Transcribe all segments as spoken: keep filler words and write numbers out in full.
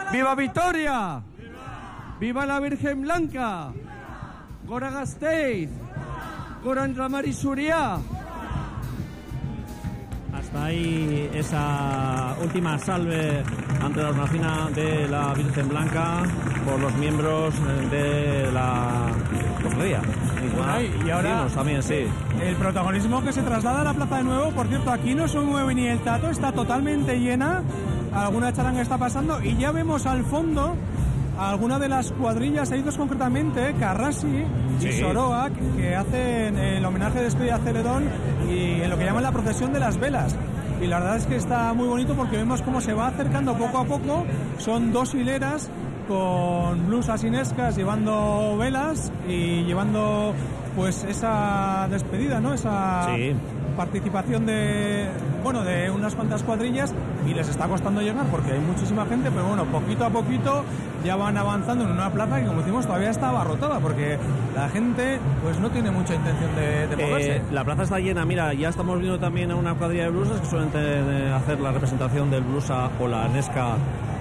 ¡Viva Vitoria! ¡Viva la Virgen Blanca! ¡Gora Gasteiz! ¡Gora Ramari Suria! Hasta ahí esa última salve ante la hornacina de la Virgen Blanca por los miembros de la cofradía. Bueno, y ahora también, sí. El protagonismo que se traslada a la plaza de nuevo. Por cierto, aquí no se mueve ni el tato, está totalmente llena. Alguna charanga está pasando y ya vemos al fondo alguna de las cuadrillas, hay dos concretamente, Carrassi sí. y Soroac, que hacen el homenaje de despedida a Celedón y en lo que llaman la procesión de las velas. Y la verdad es que está muy bonito porque vemos cómo se va acercando poco a poco. Son dos hileras con blusas inescas llevando velas y llevando pues esa despedida, ¿no? Esa sí. participación de, bueno, de unas cuantas cuadrillas, y les está costando llegar porque hay muchísima gente, pero bueno, poquito a poquito ya van avanzando en una plaza que, como decimos, todavía está abarrotada porque la gente pues no tiene mucha intención de, de moverse. Eh, la plaza está llena, mira, ya estamos viendo también a una cuadrilla de blusas que suelen tener, hacer la representación del blusa o la nesca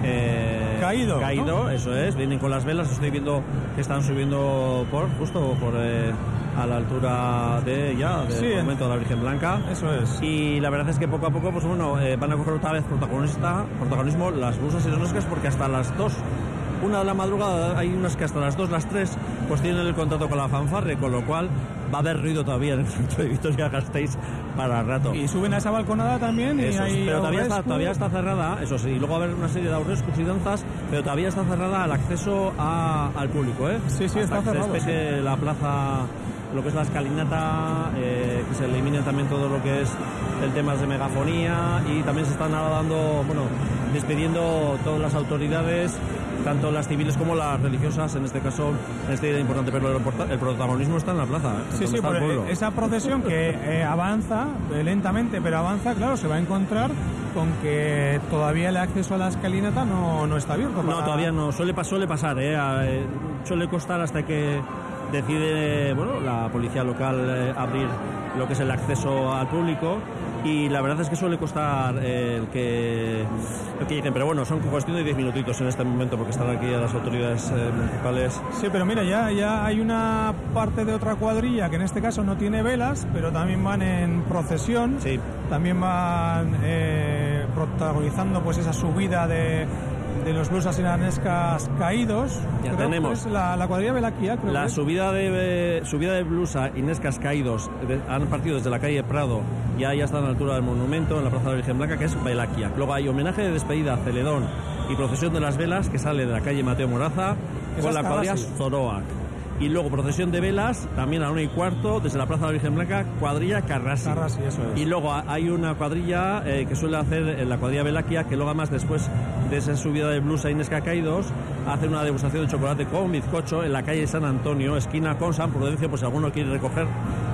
eh, caído, caído, ¿no? Eso es, vienen con las velas, estoy viendo que están subiendo por justo por eh, a la altura de ya del sí, monumento de la Virgen Blanca. Eso es. Y la verdad es que poco a poco pues bueno eh, van a coger otra vez protagonista, protagonismo las blusas y las nescas, porque hasta las dos, una de la madrugada, hay unas que hasta las dos, las tres, pues tienen el contrato con la fanfarre, con lo cual va a haber ruido todavía en el centro de Vitoria-Gasteiz para rato. Y suben a esa balconada también. Y eso es, hay pero todavía está, Aurrescu. todavía está cerrada, eso sí, y luego va a haber una serie de aurrescus y danzas, pero todavía está cerrada el acceso a, al público, ¿eh? Sí, sí, hasta está que cerrado. se despeje sí. la plaza, lo que es la escalinata, eh, que se elimine también todo lo que es el tema de megafonía, y también se están ahora dando, bueno, despidiendo todas las autoridades, tanto las civiles como las religiosas, en este caso, en este día importante, pero el protagonismo está en la plaza. Sí, sí, pero esa procesión que eh, avanza eh, lentamente, pero avanza, claro, se va a encontrar con que todavía el acceso a la escalinata no, no está abierto. Para... No, todavía no, suele, suele pasar, ¿eh? Eh, suele costar hasta que decide, bueno, la policía local eh, abrir lo que es el acceso al público, y la verdad es que suele costar eh, el que el que lleguen, pero bueno, son cuestión de diez minutitos en este momento porque están aquí las autoridades eh, municipales. Sí, pero mira, ya, ya hay una parte de otra cuadrilla que en este caso no tiene velas, pero también van en procesión, sí. También van eh, protagonizando pues esa subida de de los blusas y las nescas caídos. Ya creo tenemos que es la, la cuadrilla Belaquia, creo la que subida de subida de blusa y nescas caídos, de, han partido desde la calle Prado, ya ya está a la altura del monumento en la plaza de la Virgen Blanca, que es Belaquia. Luego hay homenaje de despedida a Celedón y procesión de las velas, que sale de la calle Mateo Moraza con la cuadrilla Soroac. Y luego procesión de velas, también a la una y cuarto, desde la plaza de la Virgen Blanca, cuadrilla Carrassi. Carrassi, eso es. Y luego hay una cuadrilla eh, que suele hacer en la cuadrilla Belaquia, que luego más después de esa subida de blusa y nesca caídos, hace una degustación de chocolate con bizcocho en la calle San Antonio, esquina con San Prudencio, pues si alguno quiere recoger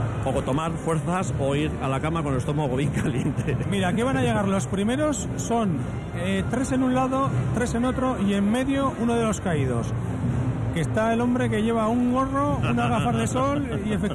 o tomar fuerzas o ir a la cama con el estómago bien caliente. Mira, aquí van a llegar los primeros, son eh, tres en un lado, tres en otro, y en medio uno de los caídos, que está el hombre que lleva un gorro, unas gafas de sol y efectivamente